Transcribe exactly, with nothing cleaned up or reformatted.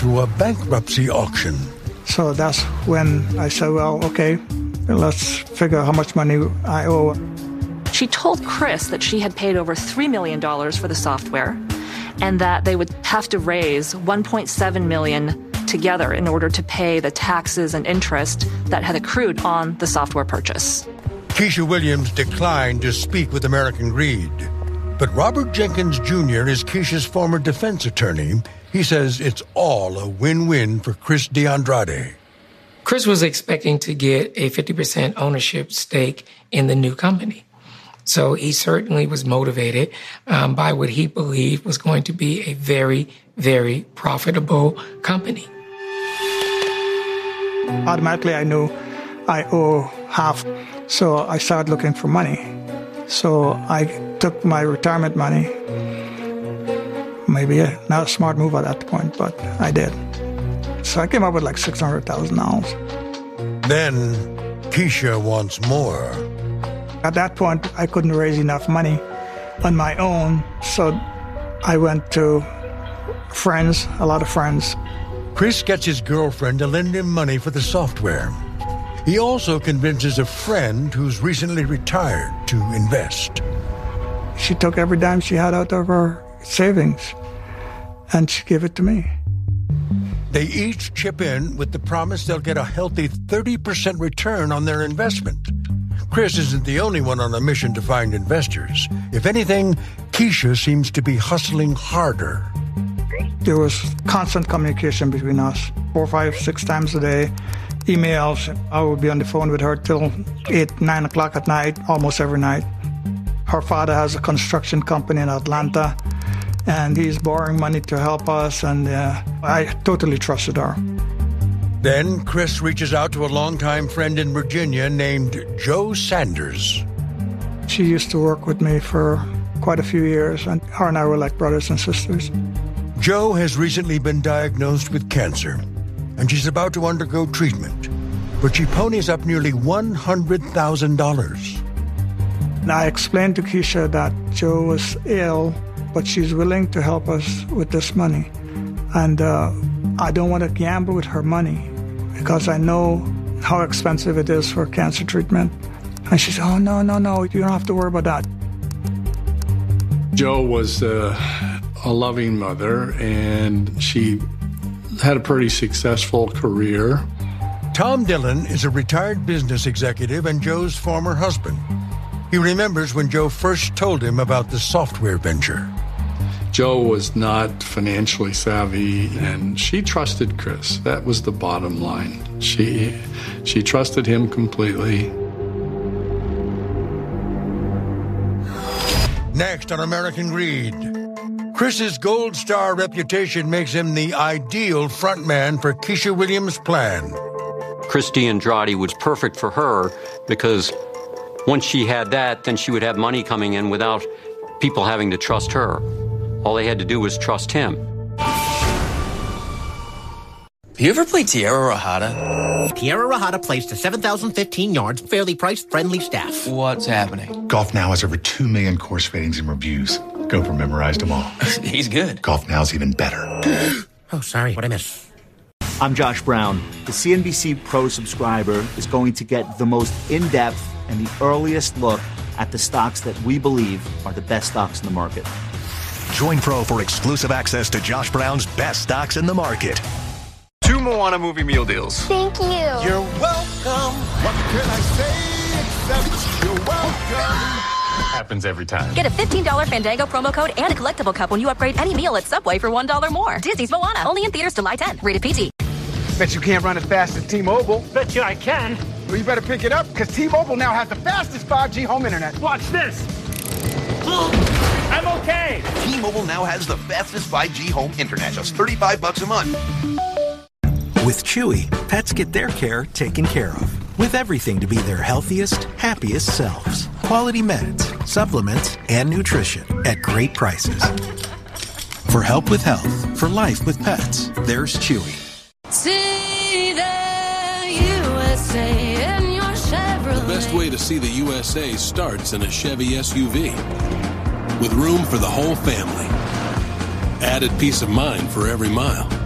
through a bankruptcy auction. So that's when I said, well, okay, let's figure out how much money I owe. She told Chris that she had paid over three million dollars for the software and that they would have to raise one point seven million dollars together in order to pay the taxes and interest that had accrued on the software purchase. Keisha Williams declined to speak with American Greed. But Robert Jenkins Junior is Keisha's former defense attorney. He says it's all a win-win for Chris DeAndrade. Chris was expecting to get a fifty percent ownership stake in the new company. So he certainly was motivated um, by what he believed was going to be a very, very profitable company. Automatically, I knew I owe half, so I started looking for money. So I took my retirement money. Maybe not a smart move at that point, but I did. So I came up with like six hundred thousand dollars. Then Keisha wants more. At that point, I couldn't raise enough money on my own, so I went to friends, a lot of friends. Chris gets his girlfriend to lend him money for the software. He also convinces a friend who's recently retired to invest. She took every dime she had out of her savings, and she gave it to me. They each chip in with the promise they'll get a healthy thirty percent return on their investment. Chris isn't the only one on a mission to find investors. If anything, Keisha seems to be hustling harder. There was constant communication between us, four, five, six times a day, emails. I would be on the phone with her till eight, nine o'clock at night, almost every night. Her father has a construction company in Atlanta, and he's borrowing money to help us, and uh, I totally trusted her. Then Chris reaches out to a longtime friend in Virginia named Joe Sanders. She used to work with me for quite a few years, and her and I were like brothers and sisters. Joe has recently been diagnosed with cancer, and she's about to undergo treatment. But she ponies up nearly one hundred thousand dollars. And I explained to Keisha that Joe was ill, but she's willing to help us with this money. And uh, I don't want to gamble with her money because I know how expensive it is for cancer treatment. And she said, oh, no, no, no, you don't have to worry about that. Joe was uh, a loving mother, and she had a pretty successful career. Tom Dillon is a retired business executive and Joe's former husband. He remembers when Joe first told him about the software venture. Joe was not financially savvy, and she trusted Chris. That was the bottom line. She, she trusted him completely. Next on American Greed, Chris's Gold Star reputation makes him the ideal frontman for Keisha Williams' plan. Chris DeAndrade was perfect for her because once she had that, then she would have money coming in without people having to trust her. All they had to do was trust him. You ever play Tierra Rajada? Tierra Rajada plays to seven thousand fifteen yards, fairly priced, friendly staff. What's happening? Golf Now has over two million course ratings and reviews. Gopher memorized them all. He's good. Golf Now's even better. Oh, sorry, what'd I miss? I'm Josh Brown. The C N B C Pro subscriber is going to get the most in-depth and the earliest look at the stocks that we believe are the best stocks in the market. Join Pro for exclusive access to Josh Brown's best stocks in the market. Two Moana movie meal deals. Thank you. You're welcome. What can I say except you're welcome? Happens every time. Get a fifteen dollars Fandango promo code and a collectible cup when you upgrade any meal at Subway for one dollar more. Disney's Moana. Only in theaters July tenth. Rated P G. Bet you can't run as fast as T-Mobile. Bet you I can. Well, you better pick it up, because T-Mobile now has the fastest five G home internet. Watch this. I'm okay. T-Mobile now has the fastest five G home internet. Just thirty-five bucks a month. With Chewy, pets get their care taken care of. With everything to be their healthiest, happiest selves. Quality meds, supplements, and nutrition at great prices. For help with health, for life with pets, there's Chewy. See the U S A in your Chevrolet. The best way to see the U S A starts in a Chevy S U V. With room for the whole family. Added peace of mind for every mile.